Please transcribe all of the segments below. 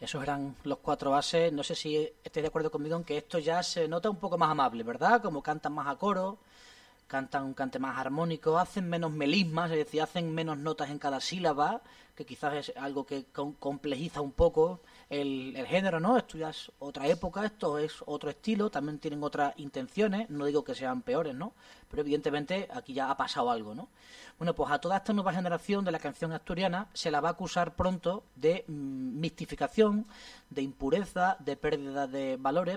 Esos eran los cuatro bases. No sé si estáis de acuerdo conmigo en que esto ya se nota un poco más amable, ¿verdad? Como cantan más a coro, cantan un cante más armónico, hacen menos melismas, es decir, hacen menos notas en cada sílaba, que quizás es algo que complejiza un poco el género, ¿no? Esto ya es otra época, esto es otro estilo, también tienen otras intenciones, no digo que sean peores, ¿no? Pero evidentemente aquí ya ha pasado algo, ¿no? Bueno, pues a toda esta nueva generación de la canción asturiana se la va a acusar pronto de mistificación, de impureza, de pérdida de valores,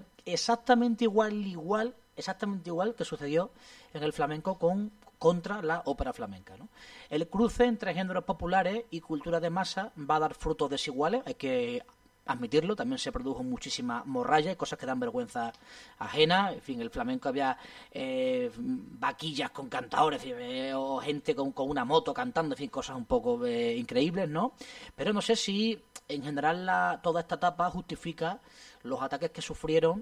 exactamente igual que sucedió en el flamenco contra la ópera flamenca, ¿no? El cruce entre géneros populares y cultura de masa va a dar frutos desiguales, hay que admitirlo, también se produjo muchísima morralla y cosas que dan vergüenza ajena. En fin, el flamenco había vaquillas con cantadores, o gente con una moto cantando, en fin, cosas un poco increíbles, ¿no? Pero no sé si en general toda esta etapa justifica los ataques que sufrieron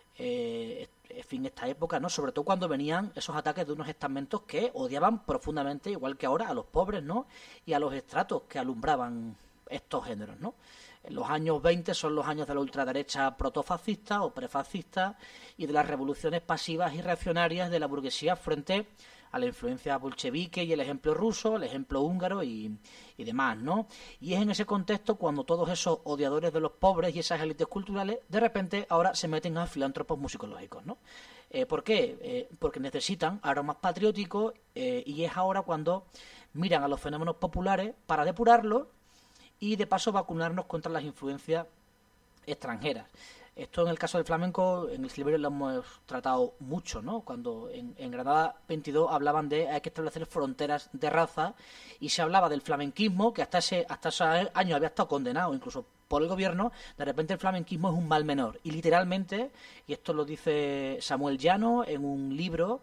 en fin, esta época, ¿no? Sobre todo cuando venían esos ataques de unos estamentos que odiaban profundamente, igual que ahora, a los pobres, ¿no? Y a los estratos que alumbraban estos géneros, ¿no? Los años 20 son los años de la ultraderecha protofascista o prefascista y de las revoluciones pasivas y reaccionarias de la burguesía frente a la influencia bolchevique y el ejemplo ruso, el ejemplo húngaro y demás, ¿no? Y es en ese contexto cuando todos esos odiadores de los pobres y esas élites culturales de repente ahora se meten a filántropos musicológicos, ¿no? ¿Por qué? Porque necesitan aromas patrióticos y es ahora cuando miran a los fenómenos populares para depurarlos y de paso vacunarnos contra las influencias extranjeras. Esto en el caso del flamenco, en el Silverio lo hemos tratado mucho, ¿no? Cuando en Granada 22 hablaban de hay que establecer fronteras de raza y se hablaba del flamenquismo, que hasta ese año había estado condenado incluso por el gobierno. De repente el flamenquismo es un mal menor y literalmente, y esto lo dice Samuel Llano en un libro,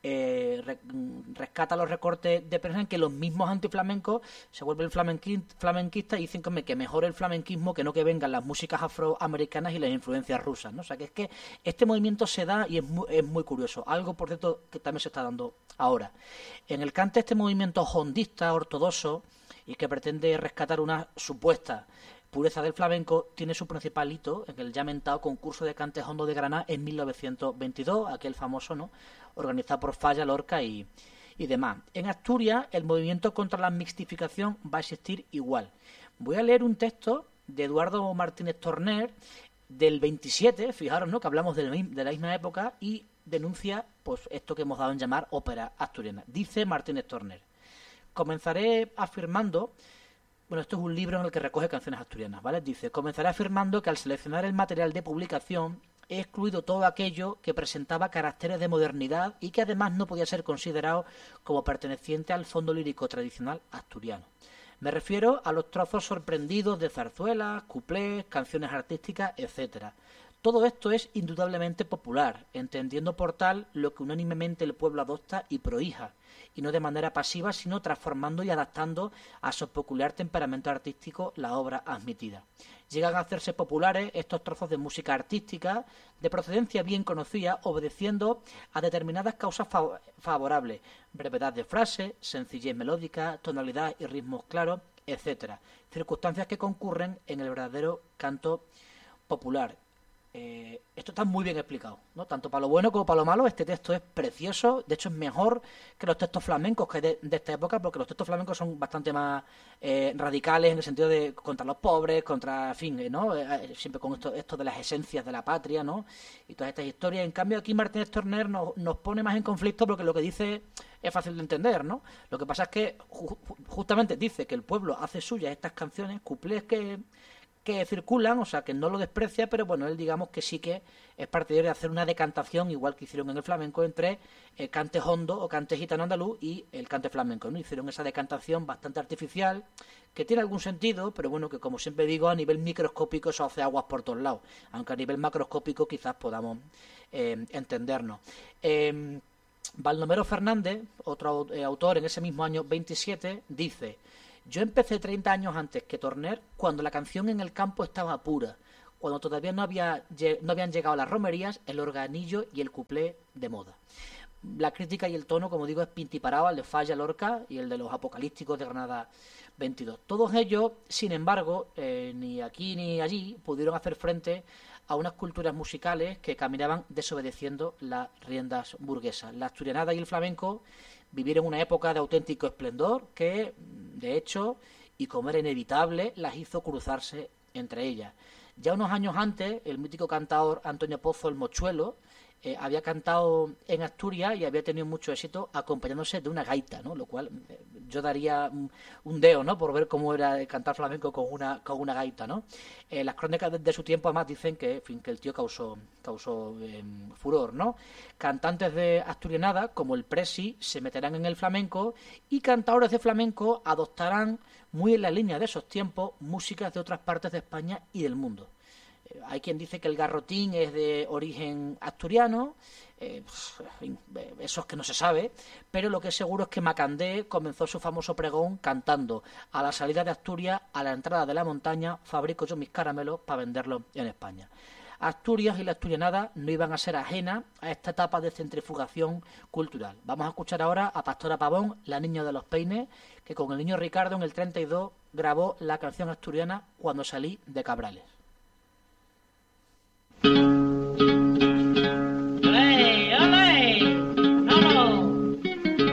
rescata los recortes de prensa en que los mismos antiflamencos se vuelven flamenquistas y dicen que mejor el flamenquismo que no que vengan las músicas afroamericanas y las influencias rusas, ¿no? O sea que es que este movimiento se da y es muy curioso, algo por cierto que también se está dando ahora. En el cante este movimiento hondista, ortodoxo y que pretende rescatar una supuesta pureza del flamenco, tiene su principal hito en el ya mentado concurso de cante hondo de Granada en 1922, aquel famoso, ¿no?, organizado por Falla, Lorca y demás. En Asturias el movimiento contra la mixtificación va a existir igual. Voy a leer un texto de Eduardo Martínez Torner del 27, fijaros, ¿no?, que hablamos de la misma época y denuncia pues esto que hemos dado en llamar ópera asturiana. Dice Martínez Torner: comenzaré afirmando... Bueno, esto es un libro en el que recoge canciones asturianas, ¿vale? Dice: comenzaré afirmando que al seleccionar el material de publicación he excluido todo aquello que presentaba caracteres de modernidad y que además no podía ser considerado como perteneciente al fondo lírico tradicional asturiano. Me refiero a los trozos sorprendidos de zarzuelas, cuplés, canciones artísticas, etcétera. Todo esto es indudablemente popular, entendiendo por tal lo que unánimemente el pueblo adopta y prohija, y no de manera pasiva, sino transformando y adaptando a su peculiar temperamento artístico la obra admitida. Llegan a hacerse populares estos trozos de música artística de procedencia bien conocida, obedeciendo a determinadas causas favorables: brevedad de frase, sencillez melódica, tonalidad y ritmos claros, etcétera. Circunstancias que concurren en el verdadero canto popular. Esto está muy bien explicado, ¿no? Tanto para lo bueno como para lo malo. Este texto es precioso, de hecho es mejor que los textos flamencos que de esta época, porque los textos flamencos son bastante más radicales en el sentido de contra los pobres, contra, en fin, ¿no? Siempre con esto de las esencias de la patria, ¿no? Y todas estas historias. En cambio aquí Martínez Torner nos pone más en conflicto porque lo que dice es fácil de entender, ¿no? Lo que pasa es que justamente dice que el pueblo hace suyas estas canciones, cuplés que circulan, o sea, que no lo desprecia, pero bueno, él digamos que sí que es partidario de hacer una decantación, igual que hicieron en el flamenco, entre el cante hondo o cante gitano andaluz y el cante flamenco, ¿no? Hicieron esa decantación bastante artificial, que tiene algún sentido, pero bueno, que como siempre digo, a nivel microscópico eso hace aguas por todos lados, aunque a nivel macroscópico quizás podamos entendernos. Baldomero Fernández, otro autor en ese mismo año 27, dice: yo empecé 30 años antes que Torner, cuando la canción en el campo estaba pura, cuando todavía no habían llegado las romerías, el organillo y el cuplé de moda. La crítica y el tono, como digo, es pintiparado al de Falla, Lorca y el de los apocalípticos de Granada 22. Todos ellos, sin embargo, ni aquí ni allí, pudieron hacer frente a unas culturas musicales que caminaban desobedeciendo las riendas burguesas. La asturianada y el flamenco vivieron una época de auténtico esplendor que, de hecho, y como era inevitable, las hizo cruzarse entre ellas. Ya unos años antes, el mítico cantador Antonio Pozo el Mochuelo había cantado en Asturias y había tenido mucho éxito acompañándose de una gaita, ¿no? Lo cual yo daría un deo, ¿no? Por ver cómo era cantar flamenco con una gaita, ¿no? Las crónicas de su tiempo además dicen que, en fin, que el tío causó furor, ¿no? Cantantes de asturianada como el Presi se meterán en el flamenco y cantadores de flamenco adoptarán muy en la línea de esos tiempos músicas de otras partes de España y del mundo. Hay quien dice que el garrotín es de origen asturiano, eso es que no se sabe, pero lo que es seguro es que Macandé comenzó su famoso pregón cantando: a la salida de Asturias, a la entrada de la montaña, fabrico yo mis caramelos para venderlos en España. Asturias y la asturianada no iban a ser ajenas a esta etapa de centrifugación cultural. Vamos a escuchar ahora a Pastora Pavón, la niña de los peines, que con el niño Ricardo en el 32 grabó la canción asturiana Cuando salí de Cabrales.